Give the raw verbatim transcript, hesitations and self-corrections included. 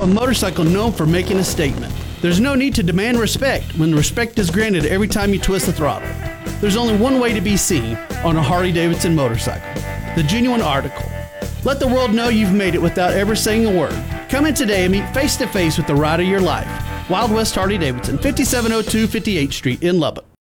motorcycle known for making a statement. There's no need to demand respect when respect is granted every time you twist the throttle. There's only one way to be seen on a Harley-Davidson motorcycle, the genuine article. Let the world know you've made it without ever saying a word. Come in today and meet face-to-face with the ride of your life. Wild West Harley-Davidson, fifty-seven oh two fifty-eighth Street in Lubbock.